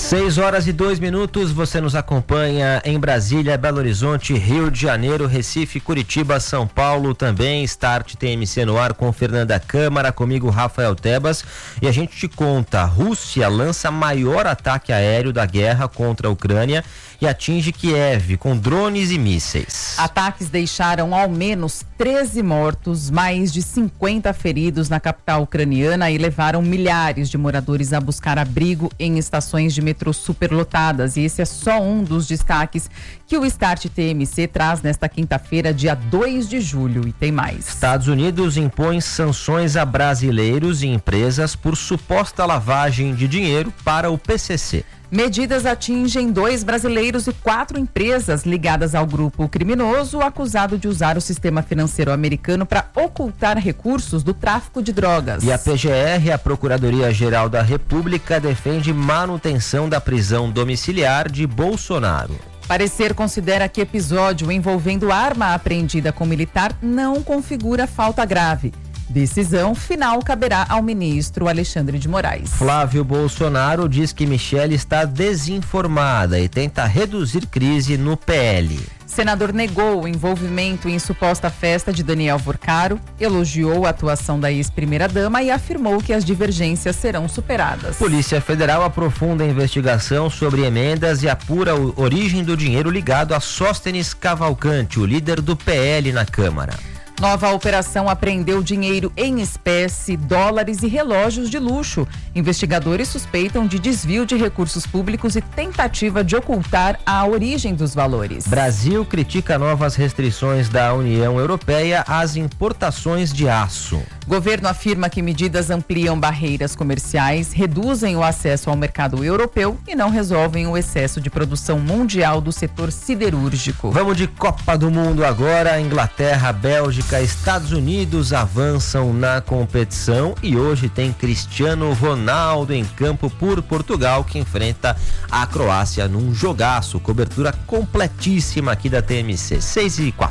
6h02, você nos acompanha em Brasília, Belo Horizonte, Rio de Janeiro, Recife, Curitiba, São Paulo também. Start TMC no ar com Fernanda Câmara, comigo Rafael Tebas, e a gente te conta: a Rússia lança maior ataque aéreo da guerra contra a Ucrânia e atinge Kiev com drones e mísseis. Ataques deixaram ao menos 13 mortos, mais de 50 feridos na capital ucraniana e levaram milhares de moradores a buscar abrigo em estações de metrô superlotadas. E esse é só um dos destaques que o Start TMC traz nesta quinta-feira, dia 2 de julho. E tem mais. Estados Unidos impõe sanções a brasileiros e empresas por suposta lavagem de dinheiro para o PCC. Medidas atingem 2 brasileiros e 4 empresas ligadas ao grupo criminoso acusado de usar o sistema financeiro americano para ocultar recursos do tráfico de drogas. E a PGR, a Procuradoria-Geral da República, defende manutenção da prisão domiciliar de Bolsonaro. Parecer considera que episódio envolvendo arma apreendida com militar não configura falta grave. Decisão final caberá ao ministro Alexandre de Moraes. Flávio Bolsonaro diz que Michele está desinformada e tenta reduzir crise no PL. Senador negou o envolvimento em suposta festa de Daniel Vorcaro, elogiou a atuação da ex-primeira-dama e afirmou que as divergências serão superadas. Polícia Federal aprofunda a investigação sobre emendas e apura a origem do dinheiro ligado a Sóstenes Cavalcante, o líder do PL na Câmara. Nova operação apreendeu dinheiro em espécie, dólares e relógios de luxo. Investigadores suspeitam de desvio de recursos públicos e tentativa de ocultar a origem dos valores. Brasil critica novas restrições da União Europeia às importações de aço. Governo afirma que medidas ampliam barreiras comerciais, reduzem o acesso ao mercado europeu e não resolvem o excesso de produção mundial do setor siderúrgico. Vamos de Copa do Mundo agora. Inglaterra, Bélgica, Estados Unidos avançam na competição e hoje tem Cristiano Ronaldo em campo por Portugal, que enfrenta a Croácia num jogaço. Cobertura completíssima aqui da TMC. 6h04.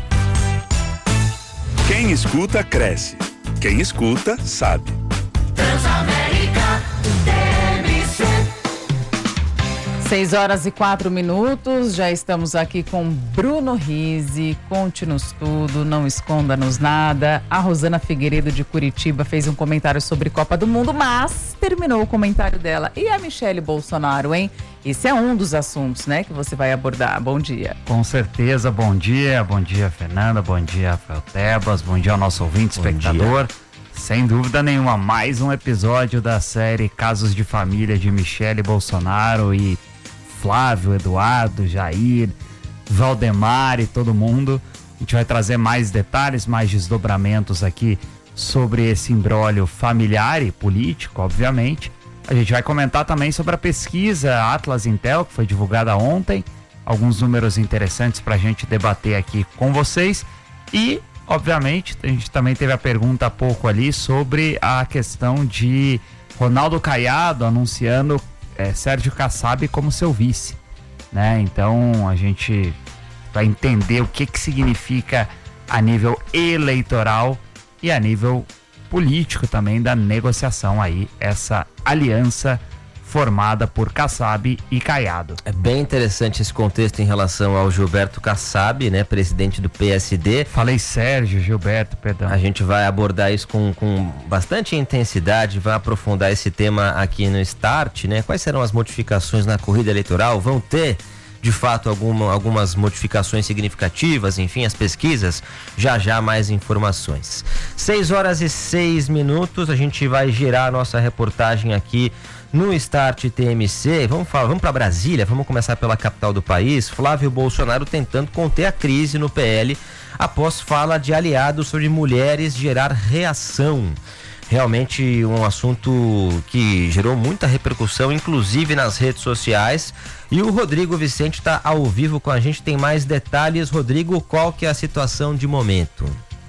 Quem escuta, cresce. Quem escuta, sabe. Transamérica TMC. 6h04, já estamos aqui com Bruno Rizzi. Conte-nos tudo, não esconda-nos nada. A Rosana Figueiredo de Curitiba fez um comentário sobre Copa do Mundo, mas terminou o comentário dela. E a Michele Bolsonaro, hein? Esse é um dos assuntos, né, que você vai abordar. Bom dia. Com certeza, bom dia, Fernanda, bom dia, Rafael Tebas, bom dia ao nosso ouvinte, espectador. Sem dúvida nenhuma, mais um episódio da série Casos de Família de Michele Bolsonaro e Flávio, Eduardo, Jair, Valdemar e todo mundo. A gente vai trazer mais detalhes, mais desdobramentos aqui sobre esse imbróglio familiar e político, obviamente. A gente vai comentar também sobre a pesquisa Atlas Intel, que foi divulgada ontem. Alguns números interessantes para a gente debater aqui com vocês. E, obviamente, a gente também teve a pergunta há pouco ali sobre a questão de Ronaldo Caiado anunciando Sérgio Kassab como seu vice, né? Então, a gente vai entender o que significa a nível eleitoral e a nível político também da negociação aí, essa aliança formada por Kassab e Caiado. É bem interessante esse contexto em relação ao Gilberto Kassab, né, presidente do PSD. Falei Sérgio, Gilberto, perdão. A gente vai abordar isso com bastante intensidade, vai aprofundar esse tema aqui no Start, né? Quais serão as modificações na corrida eleitoral? Vão ter, de fato, algumas modificações significativas, enfim, as pesquisas, já mais informações. 6h06, a gente vai girar a nossa reportagem aqui no Start TMC. Vamos para Brasília, vamos começar pela capital do país. Flávio Bolsonaro tentando conter a crise no PL após fala de aliados sobre mulheres gerar reação. Realmente um assunto que gerou muita repercussão, inclusive nas redes sociais. E o Rodrigo Vicente está ao vivo com a gente, tem mais detalhes. Rodrigo, qual que é a situação de momento?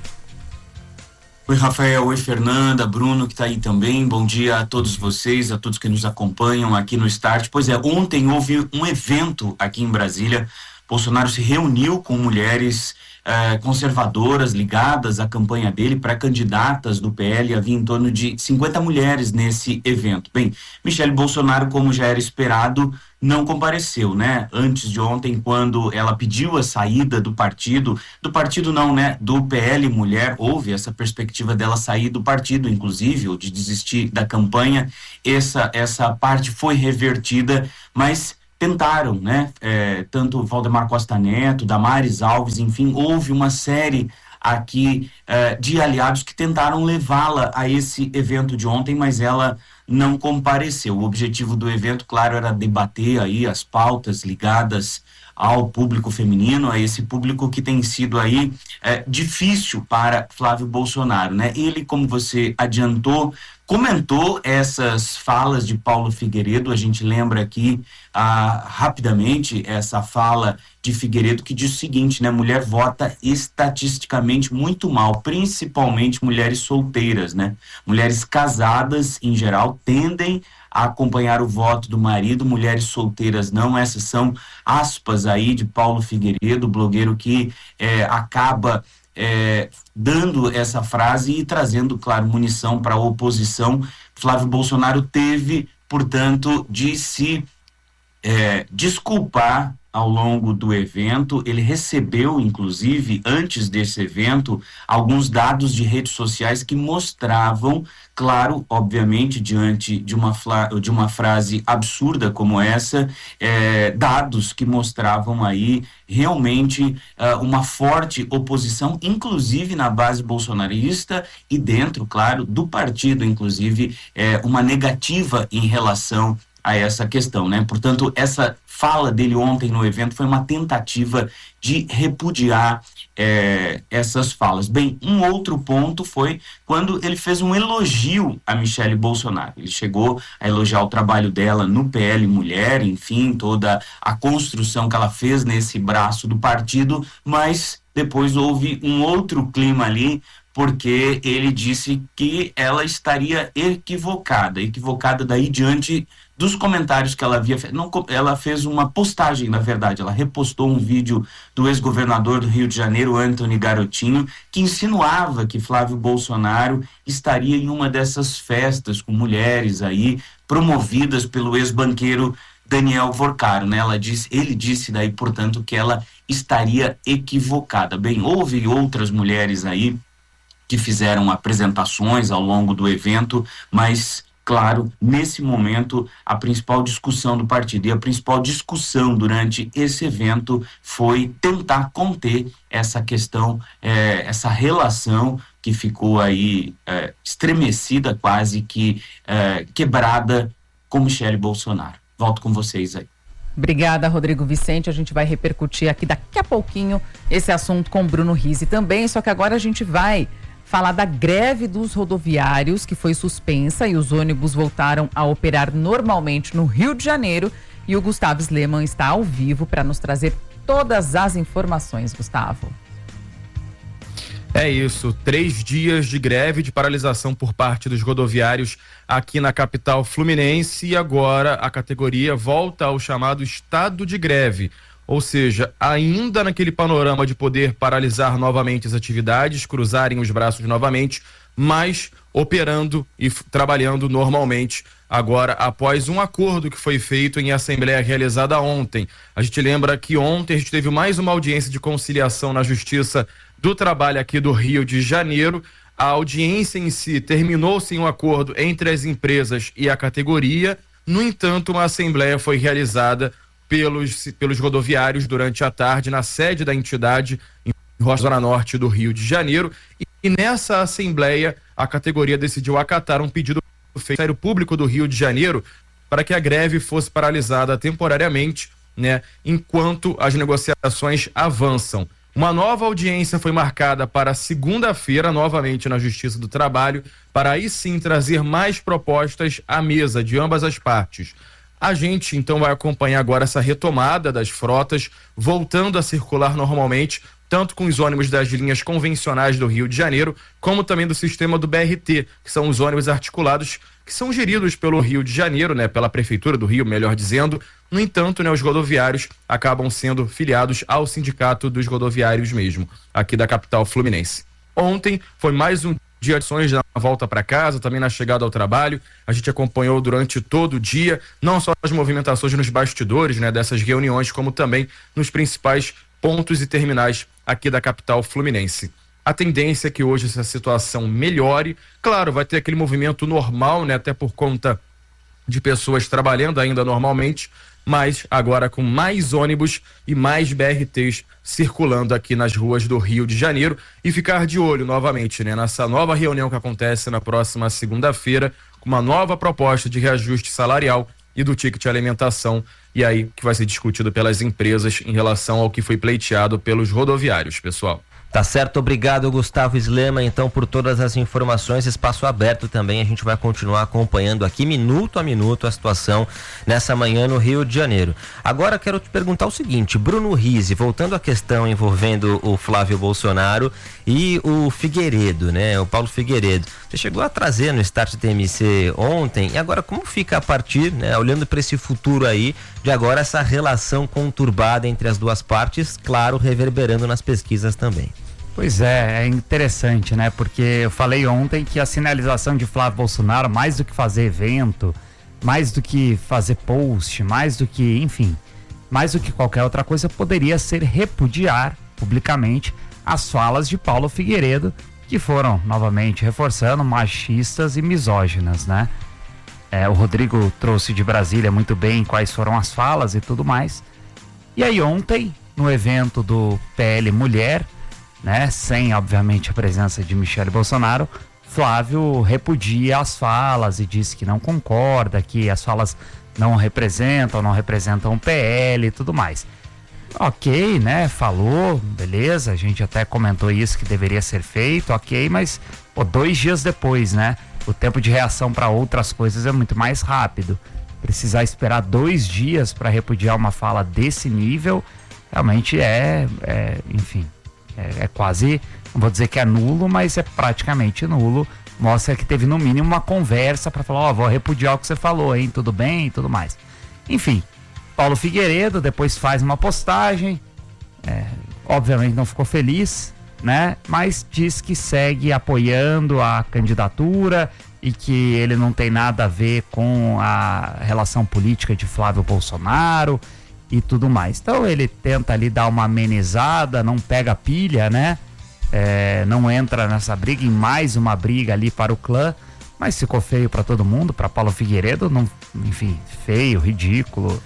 Oi, Rafael, oi, Fernanda, Bruno, que está aí também. Bom dia a todos vocês, a todos que nos acompanham aqui no Start. Pois é, ontem houve um evento aqui em Brasília Bolsonaro se reuniu com mulheres conservadoras ligadas à campanha dele, pré-candidatas do PL. Havia em torno de 50 mulheres nesse evento. Bem, Michele Bolsonaro, como já era esperado, não compareceu, né? Antes de ontem, quando ela pediu a saída do partido não, né? Do PL Mulher, houve essa perspectiva dela sair do partido, inclusive, ou de desistir da campanha. Essa parte foi revertida, mas tentaram, né? Tanto Valdemar Costa Neto, Damares Alves, enfim, houve uma série aqui de aliados que tentaram levá-la a esse evento de ontem, mas ela não compareceu. O objetivo do evento, claro, era debater aí as pautas ligadas ao público feminino, a esse público que tem sido aí difícil para Flávio Bolsonaro, né? Ele, como você adiantou, comentou essas falas de Paulo Figueiredo. A gente lembra aqui rapidamente essa fala de Figueiredo, que diz o seguinte, né? Mulher vota estatisticamente muito mal, principalmente mulheres solteiras, né? Mulheres casadas, em geral, tendem a acompanhar o voto do marido, mulheres solteiras não. Essas são aspas aí de Paulo Figueiredo, blogueiro que acaba dando essa frase e trazendo, claro, munição para a oposição. Flávio Bolsonaro teve, portanto, de se desculpar ao longo do evento. Ele recebeu, inclusive, antes desse evento, alguns dados de redes sociais que mostravam, claro, obviamente, diante de uma frase absurda como essa, dados que mostravam aí realmente uma forte oposição, inclusive na base bolsonarista e dentro, claro, do partido, inclusive, uma negativa em relação a essa questão, né? Portanto, essa fala dele ontem no evento foi uma tentativa de repudiar essas falas. Bem, um outro ponto foi quando ele fez um elogio a Michele Bolsonaro. Ele chegou a elogiar o trabalho dela no PL Mulher, enfim, toda a construção que ela fez nesse braço do partido, mas depois houve um outro clima ali, porque ele disse que ela estaria equivocada daí diante dos comentários que ela havia feito. Ela fez uma postagem, na verdade, ela repostou um vídeo do ex-governador do Rio de Janeiro, Antony Garotinho, que insinuava que Flávio Bolsonaro estaria em uma dessas festas com mulheres aí, promovidas pelo ex-banqueiro Daniel Vorcaro, né? Ele disse daí, portanto, que ela estaria equivocada. Bem, houve outras mulheres aí que fizeram apresentações ao longo do evento, mas, claro, nesse momento, a principal discussão do partido e a principal discussão durante esse evento foi tentar conter essa questão, essa relação que ficou aí estremecida, quase que quebrada com Michele Bolsonaro. Volto com vocês aí. Obrigada, Rodrigo Vicente. A gente vai repercutir aqui daqui a pouquinho esse assunto com Bruno Rizzi também, só que agora a gente vai falar da greve dos rodoviários, que foi suspensa e os ônibus voltaram a operar normalmente no Rio de Janeiro. E o Gustavo Sleman está ao vivo para nos trazer todas as informações. Gustavo. É isso, 3 dias de greve, de paralisação por parte dos rodoviários aqui na capital fluminense, e agora a categoria volta ao chamado estado de greve. Ou seja, ainda naquele panorama de poder paralisar novamente as atividades, cruzarem os braços novamente, mas operando e trabalhando normalmente agora após um acordo que foi feito em assembleia realizada ontem. A gente lembra que ontem a gente teve mais uma audiência de conciliação na Justiça do Trabalho aqui do Rio de Janeiro. A audiência em si terminou-se em um acordo entre as empresas e a categoria. No entanto, uma assembleia foi realizada pelos rodoviários durante a tarde na sede da entidade em Zona Norte do Rio de Janeiro, e nessa assembleia a categoria decidiu acatar um pedido do Ministério Público do Rio de Janeiro para que a greve fosse paralisada temporariamente, né, enquanto as negociações avançam. Uma nova audiência foi marcada para segunda-feira, novamente na Justiça do Trabalho, para aí sim trazer mais propostas à mesa de ambas as partes. A gente, então, vai acompanhar agora essa retomada das frotas, voltando a circular normalmente, tanto com os ônibus das linhas convencionais do Rio de Janeiro, como também do sistema do BRT, que são os ônibus articulados, que são geridos pelo Rio de Janeiro, né, pela Prefeitura do Rio, melhor dizendo. No entanto, né, os rodoviários acabam sendo filiados ao Sindicato dos Rodoviários mesmo, aqui da capital fluminense. Ontem foi mais um dia de ações na volta para casa, também na chegada ao trabalho. A gente acompanhou durante todo o dia, não só as movimentações nos bastidores, né, dessas reuniões, como também nos principais pontos e terminais aqui da capital fluminense. A tendência é que hoje essa situação melhore. Claro, vai ter aquele movimento normal, né, até por conta de pessoas trabalhando ainda normalmente, mas agora com mais ônibus e mais BRTs circulando aqui nas ruas do Rio de Janeiro, e ficar de olho novamente, né, nessa nova reunião que acontece na próxima segunda-feira, com uma nova proposta de reajuste salarial e do ticket alimentação, e aí que vai ser discutido pelas empresas em relação ao que foi pleiteado pelos rodoviários, pessoal. Tá certo, obrigado Gustavo Slema, então, por todas as informações. Espaço aberto também, a gente vai continuar acompanhando aqui minuto a minuto a situação nessa manhã no Rio de Janeiro. Agora quero te perguntar o seguinte, Bruno Rizzi, voltando à questão envolvendo o Flávio Bolsonaro e o Figueiredo, né, o Paulo Figueiredo. Você chegou a trazer no Start TMC ontem, e agora como fica a partir, né, olhando para esse futuro aí, de agora essa relação conturbada entre as duas partes, claro, reverberando nas pesquisas também. Pois é interessante, né? Porque eu falei ontem que a sinalização de Flávio Bolsonaro, mais do que fazer evento, mais do que fazer post, mais do que, enfim, mais do que qualquer outra coisa, poderia ser repudiar publicamente as falas de Paulo Figueiredo, que foram, novamente, reforçando, machistas e misóginas, né? O Rodrigo trouxe de Brasília muito bem quais foram as falas e tudo mais. E aí ontem, no evento do PL Mulher, né, sem obviamente a presença de Michele Bolsonaro, Flávio repudia as falas e diz que não concorda, que as falas não representam o PL e tudo mais. Ok, né, falou, beleza, a gente até comentou isso que deveria ser feito, ok, mas 2 dias depois, né, o tempo de reação para outras coisas é muito mais rápido. Precisar esperar 2 dias para repudiar uma fala desse nível, realmente enfim, é quase, não vou dizer que é nulo, mas é praticamente nulo. Mostra que teve no mínimo uma conversa para falar, vou repudiar o que você falou, hein, tudo bem e tudo mais. Enfim, Paulo Figueiredo depois faz uma postagem, obviamente não ficou feliz, né, mas diz que segue apoiando a candidatura e que ele não tem nada a ver com a relação política de Flávio Bolsonaro e tudo mais. Então ele tenta ali dar uma amenizada, não pega pilha, né? Não entra nessa briga, em mais uma briga ali para o clã, mas ficou feio para todo mundo, para Paulo Figueiredo, não, enfim, feio, ridículo,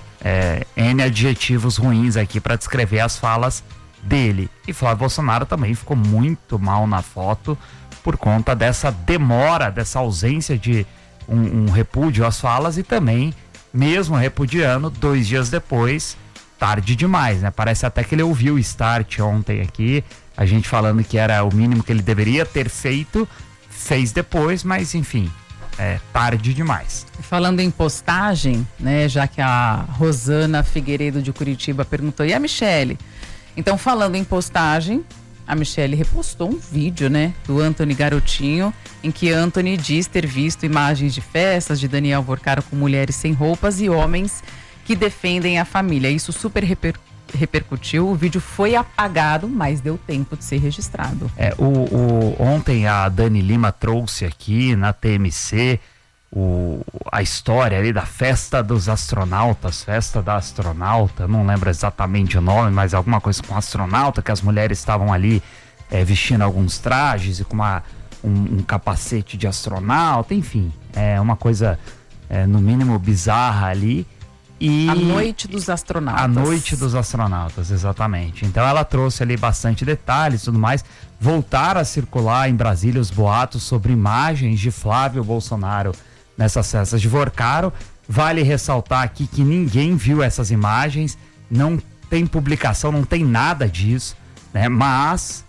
N adjetivos ruins aqui para descrever as falas dele. E Flávio Bolsonaro também ficou muito mal na foto por conta dessa demora, dessa ausência de um repúdio às falas, e também mesmo repudiando 2 dias depois, tarde demais, né? Parece até que ele ouviu o Start ontem aqui, a gente falando que era o mínimo que ele deveria ter feito, fez depois, mas enfim, tarde demais. Falando em postagem, né? Já que a Rosana Figueiredo de Curitiba perguntou, e a Michele? Então, falando em postagem, a Michele repostou um vídeo, né, do Antony Garotinho, em que Antony diz ter visto imagens de festas de Daniel Vorcaro com mulheres sem roupas e homens que defendem a família. Isso super repercutiu, o vídeo foi apagado, mas deu tempo de ser registrado. Ontem a Dani Lima trouxe aqui na TMC a história ali da festa dos astronautas, festa da astronauta, não lembro exatamente o nome, mas alguma coisa com astronauta, que as mulheres estavam ali vestindo alguns trajes e com um capacete de astronauta, enfim, uma coisa no mínimo bizarra ali. E a noite dos astronautas. A noite dos astronautas, exatamente. Então ela trouxe ali bastante detalhes e tudo mais. Voltaram a circular em Brasília os boatos sobre imagens de Flávio Bolsonaro nessas festas de Vorcaro. Vale ressaltar aqui que ninguém viu essas imagens, não tem publicação, não tem nada disso, né? Mas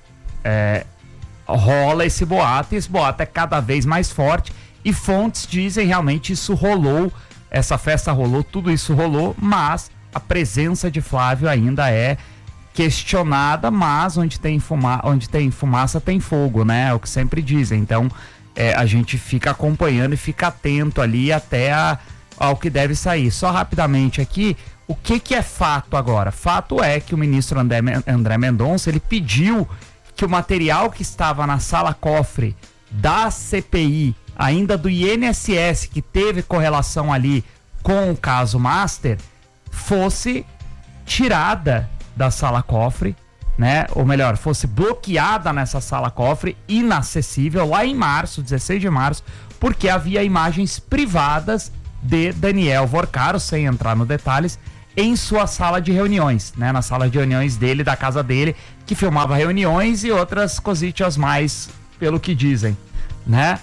rola esse boato, e esse boato é cada vez mais forte, e fontes dizem realmente isso rolou, essa festa rolou, tudo isso rolou, mas a presença de Flávio ainda é questionada, mas onde tem fumaça tem fogo, né? É o que sempre dizem. Então, a gente fica acompanhando e fica atento ali até ao que deve sair. Só rapidamente aqui, o que é fato agora? Fato é que o ministro André Mendonça, ele pediu que o material que estava na sala-cofre da CPI, ainda do INSS, que teve correlação ali com o caso Master, fosse tirada da sala-cofre, né? Ou melhor, fosse bloqueada nessa sala-cofre, inacessível, lá em março, 16 de março, porque havia imagens privadas de Daniel Vorcaro, sem entrar nos detalhes, em sua sala de reuniões, né? Na sala de reuniões dele, da casa dele, que filmava reuniões e outras cositas mais, pelo que dizem, né?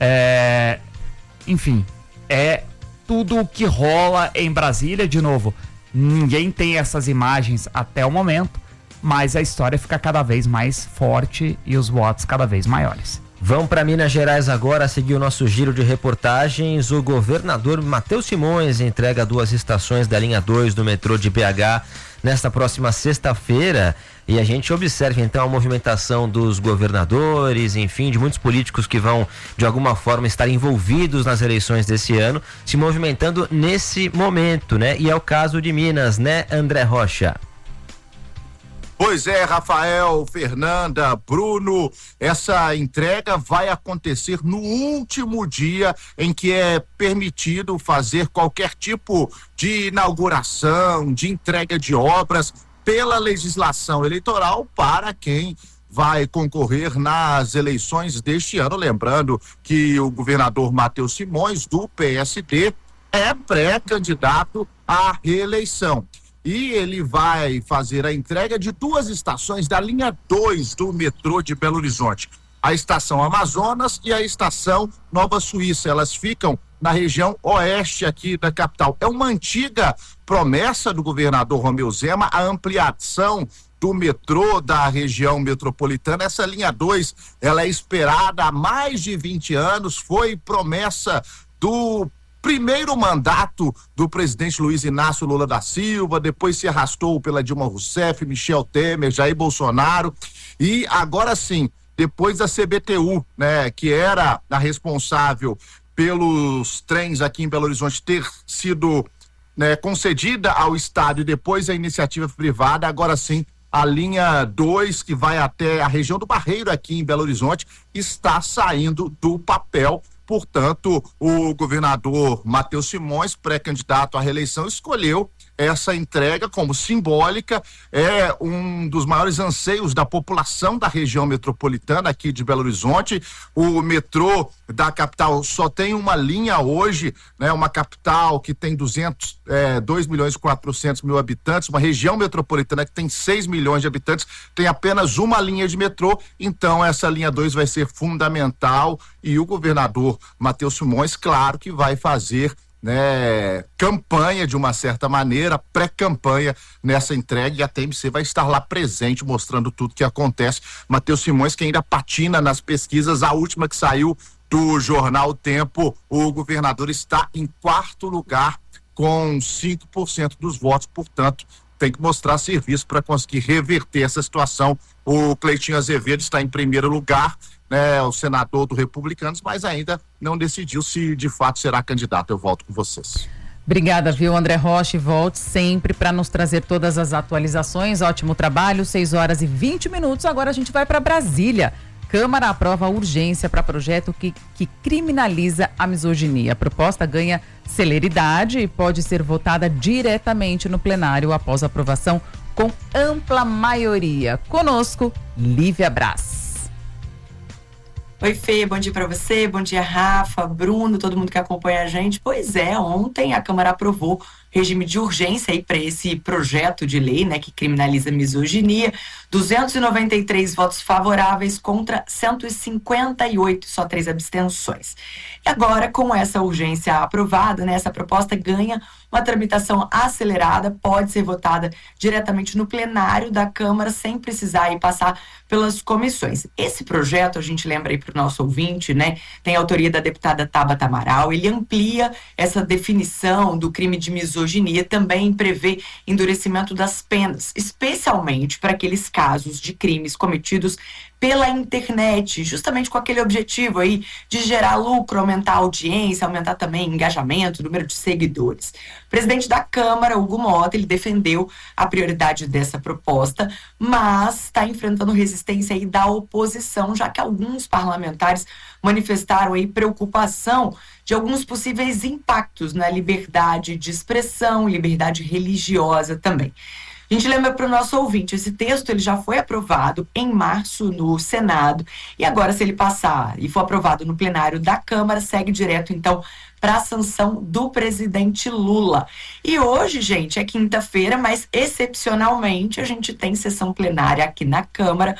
Enfim, é tudo o que rola em Brasília. De novo, ninguém tem essas imagens até o momento, mas a história fica cada vez mais forte e os boatos cada vez maiores. Vamos para Minas Gerais agora, seguir o nosso giro de reportagens. O governador Matheus Simões entrega 2 estações da linha 2 do metrô de BH nesta próxima sexta-feira. E a gente observa então a movimentação dos governadores, enfim, de muitos políticos que vão de alguma forma estar envolvidos nas eleições desse ano, se movimentando nesse momento, né? E é o caso de Minas, né, André Rocha? Pois é, Rafael, Fernanda, Bruno, essa entrega vai acontecer no último dia em que é permitido fazer qualquer tipo de inauguração, de entrega de obras pela legislação eleitoral para quem vai concorrer nas eleições deste ano. Lembrando que o governador Matheus Simões, do PSD, é pré-candidato à reeleição. E ele vai fazer a entrega de 2 estações da linha 2 do metrô de Belo Horizonte. A estação Amazonas e a estação Nova Suíça. Elas ficam na região oeste aqui da capital. É uma antiga promessa do governador Romeu Zema, a ampliação do metrô da região metropolitana. Essa linha 2, ela é esperada há mais de 20 anos, foi promessa do primeiro mandato do presidente Luiz Inácio Lula da Silva, depois se arrastou pela Dilma Rousseff, Michel Temer, Jair Bolsonaro, e agora sim, depois da CBTU, né, que era a responsável pelos trens aqui em Belo Horizonte ter sido, né, concedida ao Estado e depois a iniciativa privada, agora sim a linha 2, que vai até a região do Barreiro aqui em Belo Horizonte, está saindo do papel. Portanto, o governador Matheus Simões, pré-candidato à reeleição, escolheu essa entrega como simbólica. É um dos maiores anseios da população da região metropolitana aqui de Belo Horizonte. O metrô da capital só tem uma linha hoje, né? Uma capital que tem 2.400.000 habitantes, uma região metropolitana que tem 6 milhões de habitantes, tem apenas uma linha de metrô. Então essa linha 2 vai ser fundamental e o governador Matheus Simões, claro que vai fazer, né, campanha de uma certa maneira, pré-campanha nessa entrega, e a TMC vai estar lá presente mostrando tudo que acontece. Matheus Simões, que ainda patina nas pesquisas, a última que saiu do jornal Tempo, o governador está em 4º lugar com 5% dos votos, portanto tem que mostrar serviço para conseguir reverter essa situação. O Cleitinho Azevedo está em 1º lugar, né, o senador do Republicanos, mas ainda não decidiu se de fato será candidato. Eu volto com vocês. Obrigada, viu, André Rocha, e volte sempre para nos trazer todas as atualizações. Ótimo trabalho, 6h20. Agora a gente vai para Brasília. Câmara aprova urgência para projeto que criminaliza a misoginia. A proposta ganha celeridade e pode ser votada diretamente no plenário após aprovação com ampla maioria. Conosco, Lívia Braz. Oi, Fê, bom dia para você, bom dia, Rafa, Bruno, todo mundo que acompanha a gente. Pois é, ontem a Câmara aprovou regime de urgência aí para esse projeto de lei, né, que criminaliza a misoginia. 293 votos favoráveis contra 158, só 3 abstenções. E agora, com essa urgência aprovada, né, essa proposta ganha uma tramitação acelerada, pode ser votada diretamente no plenário da Câmara, sem precisar ir passar pelas comissões. Esse projeto, a gente lembra aí para para o nosso ouvinte, né? Tem a autoria da deputada Tabata Amaral. Ele amplia essa definição do crime de misoginia, também prevê endurecimento das penas, especialmente para aqueles casos de crimes cometidos pela internet, justamente com aquele objetivo aí de gerar lucro, aumentar a audiência, aumentar também engajamento, número de seguidores. O presidente da Câmara, Hugo Mota, ele defendeu a prioridade dessa proposta, mas está enfrentando resistência aí da oposição, já que alguns parlamentares manifestaram aí preocupação de alguns possíveis impactos na liberdade de expressão, liberdade religiosa também. A gente lembra para o nosso ouvinte, esse texto ele já foi aprovado em março no Senado e agora, se ele passar e for aprovado no plenário da Câmara, segue direto então para a sanção do presidente Lula. E hoje, gente, é quinta-feira, mas excepcionalmente a gente tem sessão plenária aqui na Câmara